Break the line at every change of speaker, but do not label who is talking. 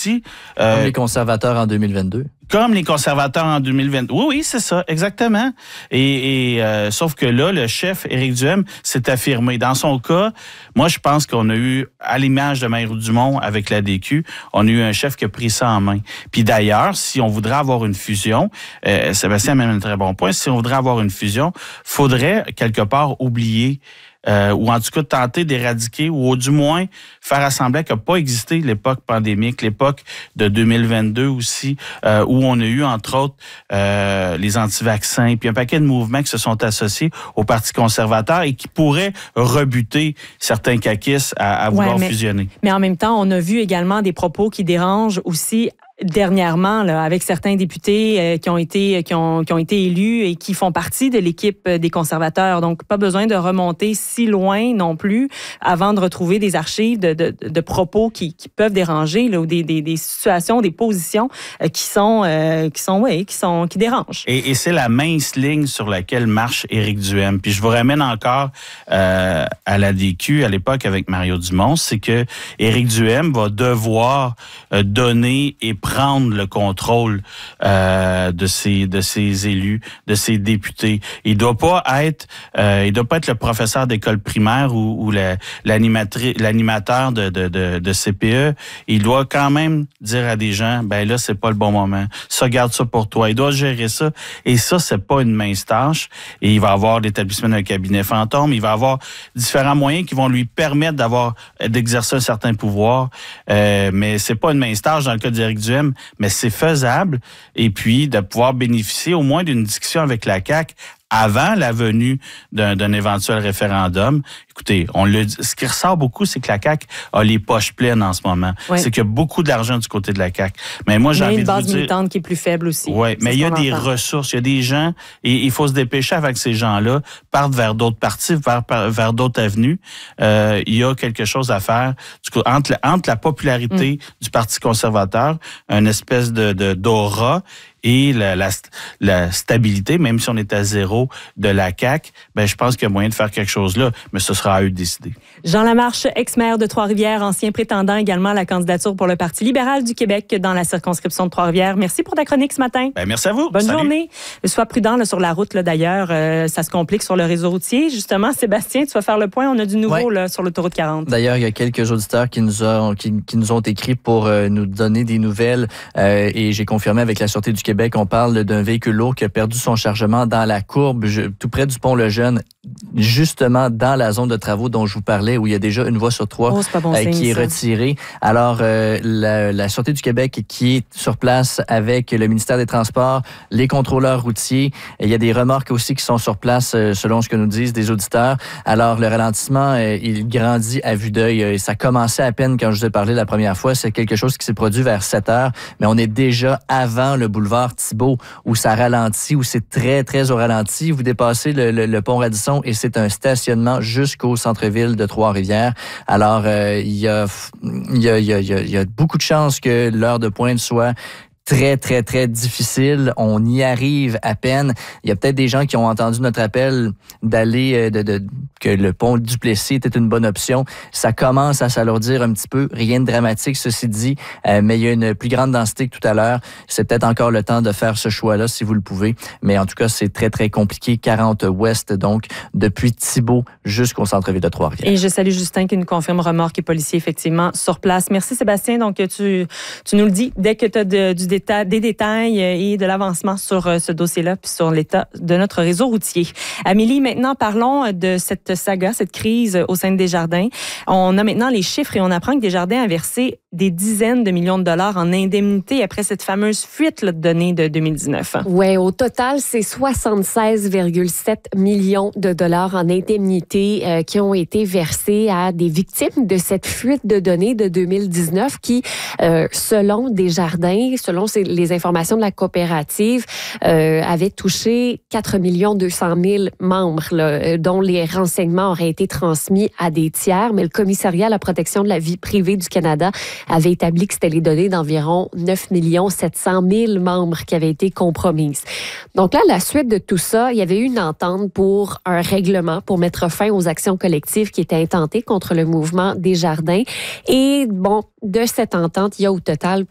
aussi...
Comme les conservateurs en 2022.
Comme les conservateurs en 2020. Oui, c'est ça, exactement. Et sauf que là, le chef, Éric Duhem, s'est affirmé. Dans son cas, moi, je pense qu'on a eu, à l'image de Mario Dumont avec la DQ, on a eu un chef qui a pris ça en main. Puis d'ailleurs, si on voudrait avoir une fusion, Sébastien amène un très bon point, si on voudrait avoir une fusion, faudrait quelque part oublier ou en tout cas tenter d'éradiquer ou du moins faire semblant qu'il n'a pas existé l'époque pandémique, l'époque de 2022 aussi, où on a eu entre autres les anti-vaccins, puis un paquet de mouvements qui se sont associés au Parti conservateur et qui pourraient rebuter certains caquistes à vouloir fusionner.
Mais en même temps, on a vu également des propos qui dérangent aussi dernièrement, là, avec certains députés qui ont été élus et qui font partie de l'équipe des conservateurs. Donc, pas besoin de remonter si loin non plus avant de retrouver des archives de propos qui peuvent déranger, là, ou des situations, des positions qui dérangent.
Et c'est la mince ligne sur laquelle marche Éric Duhem. Puis je vous ramène encore à la DQ à l'époque avec Mario Dumont, c'est que Éric Duhem va devoir donner et prendre le contrôle de ses élus, de ses députés. Il doit pas être le professeur d'école primaire ou l'animateur de CPE. Il doit quand même dire à des gens, ben là c'est pas le bon moment. Ça, garde ça pour toi. Il doit gérer ça. Et ça, c'est pas une mince tâche. Et il va avoir l'établissement d'un cabinet fantôme. Il va avoir différents moyens qui vont lui permettre d'exercer un certain pouvoir. Mais c'est pas une mince tâche dans le cas d'Éric Duhem. Mais c'est faisable, et puis de pouvoir bénéficier au moins d'une discussion avec la CAQ avant la venue d'un éventuel référendum. Écoutez, ce qui ressort beaucoup, c'est que la CAQ a les poches pleines en ce moment. Oui. C'est qu'il y a beaucoup d'argent du côté de la CAQ. Mais moi, j'ai envie de vous dire...
une base militante qui est plus faible aussi.
Oui, mais il y a des ressources, il y a des gens, et il faut se dépêcher avec ces gens-là, partent vers d'autres partis, vers d'autres avenues. Il y a quelque chose à faire entre la popularité du Parti conservateur, une espèce d'aura, et la stabilité, même si on est à zéro de la CAQ, ben je pense qu'il y a moyen de faire quelque chose là, mais ce sera à eux de décider.
Jean Lamarche, ex-maire de Trois-Rivières, ancien prétendant également à la candidature pour le Parti libéral du Québec dans la circonscription de Trois-Rivières. Merci pour ta chronique ce matin.
Ben merci à vous.
Bonne journée. Sois prudent là, sur la route là, d'ailleurs. Ça se complique sur le réseau routier. Justement, Sébastien, tu vas faire le point. On a du nouveau là, sur l'autoroute 40.
D'ailleurs, il y a quelques auditeurs qui nous ont écrit pour nous donner des nouvelles et j'ai confirmé avec la Sûreté du Québec, on parle d'un véhicule lourd qui a perdu son chargement dans la courbe, tout près du pont Lejeune, justement dans la zone de travaux dont je vous parlais, où il y a déjà une voie sur 3 qui est retirée. Alors, la Sûreté du Québec qui est sur place avec le ministère des Transports, les contrôleurs routiers, il y a des remorques aussi qui sont sur place, selon ce que nous disent des auditeurs. Alors, le ralentissement, il grandit à vue d'œil. Ça commençait à peine quand je vous ai parlé la première fois. C'est quelque chose qui s'est produit vers 7 heures, mais on est déjà avant le boulevard Thibault, où ça ralentit, où c'est très, très au ralenti. Vous dépassez le pont Radisson et c'est un stationnement jusqu'au centre-ville de Trois-Rivières. Alors, il y a beaucoup de chances que l'heure de pointe soit très, très, très difficile. On y arrive à peine. Il y a peut-être des gens qui ont entendu notre appel d'aller, que le pont Duplessis était une bonne option. Ça commence à s'alourdir un petit peu. Rien de dramatique, ceci dit, mais il y a une plus grande densité que tout à l'heure. C'est peut-être encore le temps de faire ce choix-là, si vous le pouvez. Mais en tout cas, c'est très, très compliqué. 40 ouest, donc, depuis Thibault jusqu'au centre-ville de Trois-Rivières.
Et je salue Justin qui nous confirme remorque et policier, effectivement, sur place. Merci, Sébastien. Donc, tu nous le dis dès que tu as des détails et de l'avancement sur ce dossier-là puis sur l'état de notre réseau routier. Amélie, maintenant, parlons de cette saga, cette crise au sein de Desjardins. On a maintenant les chiffres et on apprend que Desjardins a versé des dizaines de millions de dollars en indemnité après cette fameuse fuite là, de données de 2019.
Oui, au total, c'est 76,7 millions de dollars en indemnité qui ont été versés à des victimes de cette fuite de données de 2019 qui, selon Desjardins, selon les informations de la coopérative, avait touché 4 200 000 membres là, dont les renseignements auraient été transmis à des tiers, mais le commissariat à la protection de la vie privée du Canada avait établi que c'était les données d'environ 9 700 000 membres qui avaient été compromises. Donc là, à la suite de tout ça, il y avait eu une entente pour un règlement pour mettre fin aux actions collectives qui étaient intentées contre le mouvement Desjardins. Et bon, de cette entente, il y a au total